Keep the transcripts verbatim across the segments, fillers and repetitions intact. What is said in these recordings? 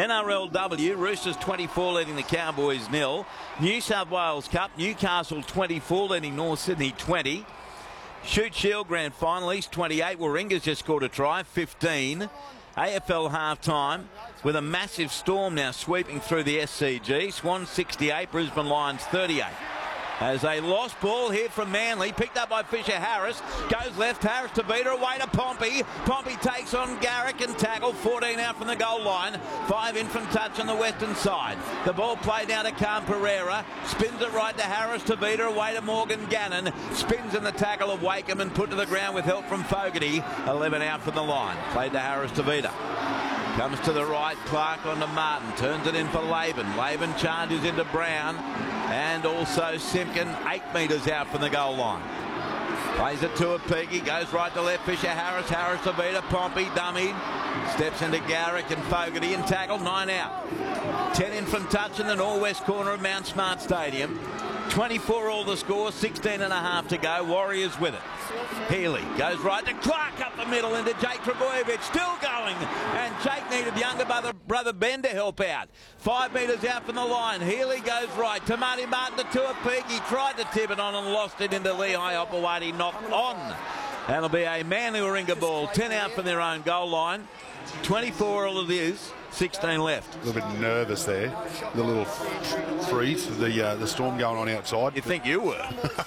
N R L W, Roosters twenty-four leading the Cowboys nil. New South Wales Cup, Newcastle twenty-four leading North Sydney twenty. Shoot Shield Grand Final, East twenty-eight. Warringah's just scored a try, fifteen. A F L half-time with a massive storm now sweeping through the S C G. Swans sixty-eight, Brisbane Lions thirty-eight. As a lost ball here from Manly, picked up by Fisher Harris, goes left, Harris to Vita, away to Pompey. Pompey takes on Garrick and tackle, fourteen out from the goal line, five in from touch on the western side. The ball played down to Cam Pereira, spins it right to Harris to Vita, away to Morgan Gannon, spins in the tackle of Wakeham and put to the ground with help from Fogarty, eleven out from the line, played to Harris to Vita. Comes to the right, Clark on to Martin, turns it in for Laban. Laban charges into Brown and also Simpkin, eight metres out from the goal line. Plays it to a Peaky, goes right to left, Fisher Harris, Harris to Vita, Pompey, dummy, steps into Garrick and Fogarty and tackle, nine out. ten in from touch in the northwest corner of Mount Smart Stadium. twenty-four all the score, sixteen and a half to go, Warriors with it. Healy goes right to Clark up the middle into Jake Trebojevic, still going, and Jake needed younger brother, brother Ben to help out. Five metres out from the line, Healy goes right to Marty Martin to Tuapiki, he tried to tip it on and lost it into Lehigh Opawati, knocked on. That'll be a Manly Warringah ball, ten out from their own goal line, twenty-four all it is. sixteen left. A little bit nervous there. The little freeze, the uh, the storm going on outside. You think you were?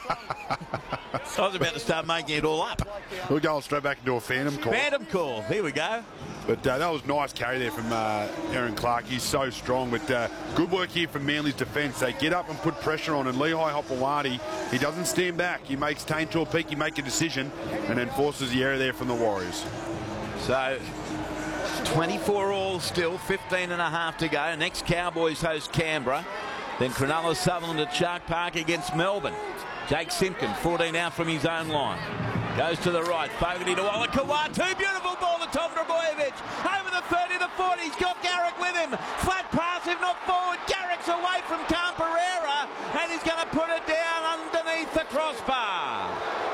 I was about to start making it all up. We're going straight back into a phantom call. Phantom call. Here we go. But uh, that was a nice carry there from uh, Aaron Clark. He's so strong. But uh, good work here from Manly's defence. They get up and put pressure on. And Lehigh Opawati, he doesn't stand back. He makes Tane to a peak. He makes a decision and then forces the error there from the Warriors. So twenty-four all still, fifteen and a half to go. Next Cowboys host Canberra. Then Cronulla Sutherland at Shark Park against Melbourne. Jake Simpkin, fourteen out from his own line. Goes to the right, Fogarty to Olakau'atu. Beautiful ball to Tom Trebojevic. Over the thirty to forty, he's got Garrick with him. Flat pass, if not forward. Garrick's away from Cam Pereira, and he's going to put it down underneath the crossbar.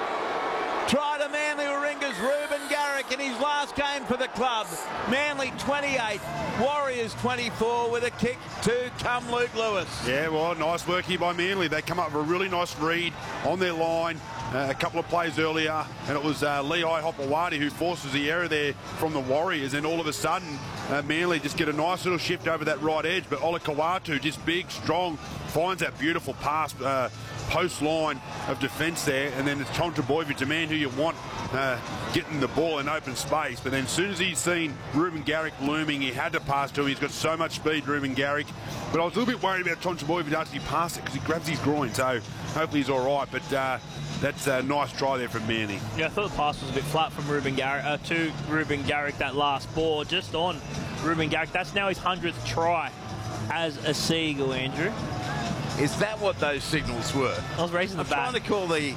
Try to Manly Warringah's Reuben Garrick in his last game for the club. Manly twenty-eight, Warriors twenty-four with a kick to come Luke Lewis. Yeah, well, nice work here by Manly. They come up with a really nice read on their line. Uh, a couple of plays earlier, and it was uh, Lehigh Opawati who forces the error there from the Warriors, and all of a sudden uh, Manly just get a nice little shift over that right edge, but Olakau'atu, just big, strong, finds that beautiful pass, uh, post line of defence there, and then it's Tom Trebojevic, the man who you want uh, getting the ball in open space, but then as soon as he's seen Reuben Garrick looming, he had to pass to him. He's got so much speed, Reuben Garrick, but I was a little bit worried about Tom Trebojevic after he passed it because he grabs his groin, so hopefully he's all right, but uh, that's a nice try there from Manly. Yeah, I thought the pass was a bit flat from Reuben Garrick, uh, to Reuben Garrick, that last ball, just on Reuben Garrick. That's now his hundredth try as a Seagull, Andrew. Is that what those signals were? I was raising the I'm bat. trying to call the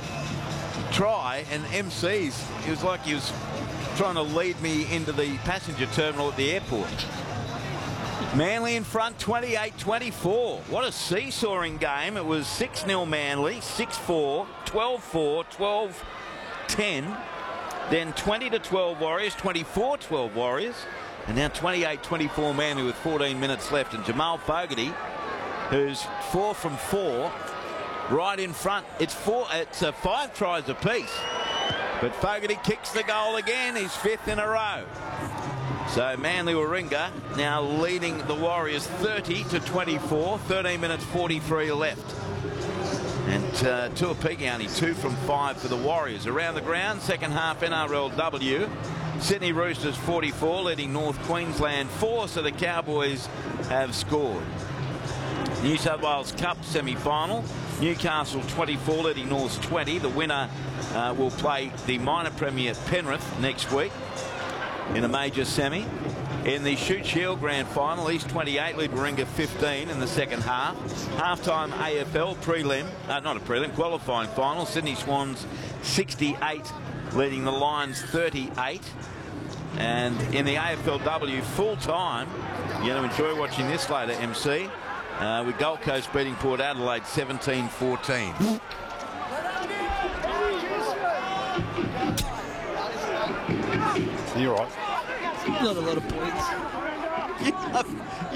try, and M C's, it was like he was trying to lead me into the passenger terminal at the airport. Manly in front, twenty-eight twenty-four. What a seesawing game. It was six nil Manly, six four, twelve four, twelve ten. Then twenty to twelve Warriors, twenty-four twelve Warriors. And now twenty-eight twenty-four Manly with fourteen minutes left. And Jamal Fogarty, who's four from four, right in front. It's four. It's uh, five tries apiece. But Fogarty kicks the goal again. He's fifth in a row. So Manly Warringah now leading the Warriors thirty to twenty-four. thirteen minutes forty-three left. And uh, Tuapiki only two from five for the Warriors. Around the ground, second half N R L W. Sydney Roosters forty-four, leading North Queensland four, so the Cowboys have scored. New South Wales Cup semi-final. Newcastle twenty-four, leading North twenty. The winner uh, will play the minor premier Penrith next week in a major semi. In the Shoot Shield Grand Final, East twenty-eight, lead Warringah fifteen in the second half. Halftime A F L prelim, uh, not a prelim, qualifying final. Sydney Swans sixty-eight, leading the Lions thirty-eight. And in the A F L W full time, you're going to enjoy watching this later, M C, uh, with Gold Coast beating Port Adelaide seventeen fourteen. You're right. Not a lot of points.